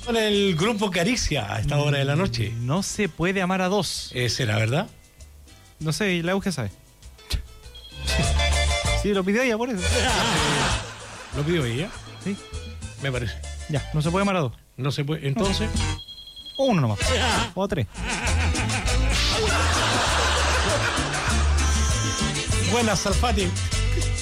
Con el grupo Caricia a esta hora de la noche. No se puede amar a dos. ¿Será verdad? No sé, la Euge sabe. Sí, lo pidió ella por eso. ¿Lo pidió ella? Sí. Me parece. Ya, no se puede amar a dos. No se puede. Entonces. O uno nomás. O tres. Buenas, Salfati.